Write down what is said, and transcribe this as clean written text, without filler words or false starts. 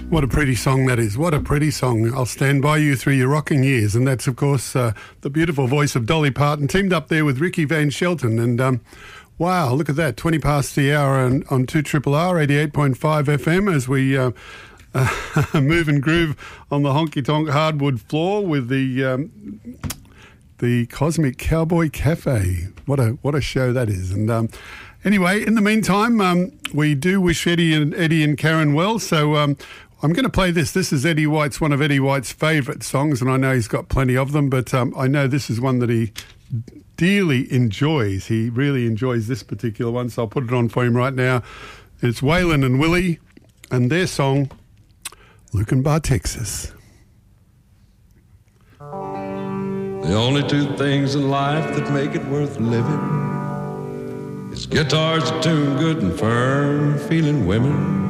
What a pretty song that is. What a pretty song. I'll stand by you through your rocking years. And that's, of course, the beautiful voice of Dolly Parton, teamed up there with Ricky Van Shelton. And wow, look at that, 20 past the hour on 2RRR, 88.5 FM as we move and groove on the honky-tonk hardwood floor with the Cosmic Cowboy Cafe. What a show that is. And anyway, in the meantime, we do wish Eddie and Karen well. So I'm going to play this. This is Eddie White's, one of Eddie White's favourite songs, and I know he's got plenty of them, but I know this is one that he dearly enjoys. He really enjoys this particular one, so I'll put it on for him right now. It's Waylon and Willie and their song, Lucan Bar, Texas. The only two things in life that make it worth living is guitars that tune good and firm feeling women.